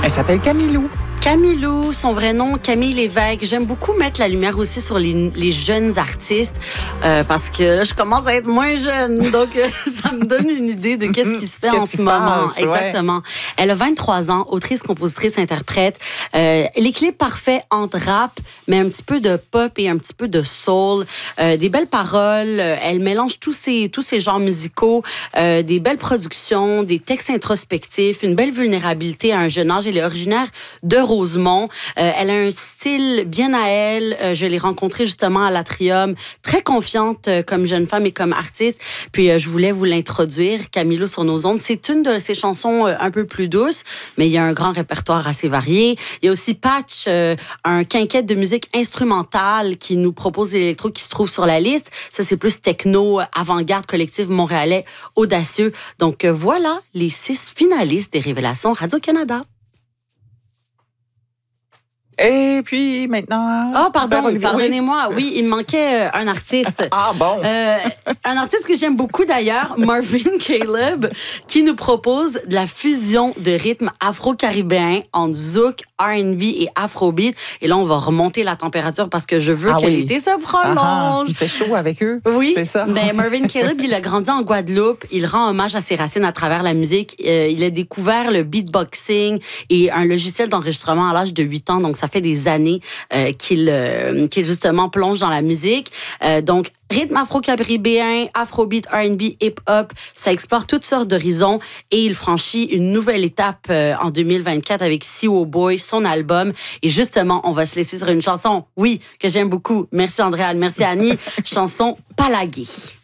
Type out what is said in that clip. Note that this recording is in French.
Elle s'appelle Camilou. Camilou, son vrai nom, Camille Lévesque. J'aime beaucoup mettre la lumière aussi sur les jeunes artistes parce que là, je commence à être moins jeune. Donc, ça me donne une idée de qu'est-ce qui se fait en ce moment. Passe, exactement. Ouais. Elle a 23 ans, autrice, compositrice, interprète. L'équilibre parfait entre rap, mais un petit peu de pop et un petit peu de soul. Des belles paroles. Elle mélange tous ces genres musicaux. Des belles productions, des textes introspectifs, une belle vulnérabilité à un jeune âge. Elle est originaire de Rosemont. Elle a un style bien à elle. Je l'ai rencontrée justement à l'Atrium, très confiante comme jeune femme et comme artiste. Puis je voulais vous l'introduire, Camilou sur nos ondes. C'est une de ses chansons un peu plus douces, mais il y a un grand répertoire assez varié. Il y a aussi Patch, un quinquette de musique instrumentale qui nous propose l'électro qui se trouve sur la liste. Ça, c'est plus techno, avant-garde, collectif montréalais, audacieux. Donc voilà les 6 finalistes des Révélations Radio-Canada. Et puis maintenant... Ah, pardonnez-moi. Oui, il me manquait un artiste. Ah bon? Un artiste que j'aime beaucoup d'ailleurs, Marvin Caleb, qui nous propose de la fusion de rythmes afro-caribéens entre zouk, R&B et afrobeat. Et là, on va remonter la température parce que je veux que l'été se prolonge. Il fait chaud avec eux. Oui, c'est ça. Ben, Marvin Caleb, il a grandi en Guadeloupe. Il rend hommage à ses racines à travers la musique. Il a découvert le beatboxing et un logiciel d'enregistrement à l'âge de 8 ans. Donc, ça fait des années qu'il justement plonge dans la musique. Donc, rythme afro-caribéen, afrobeat, R&B, hip-hop, ça explore toutes sortes d'horizons et il franchit une nouvelle étape en 2024 avec C.O. Boy, son album. Et justement, on va se laisser sur une chanson, oui, que j'aime beaucoup. Merci Andréane, merci Annie. Chanson Palagué.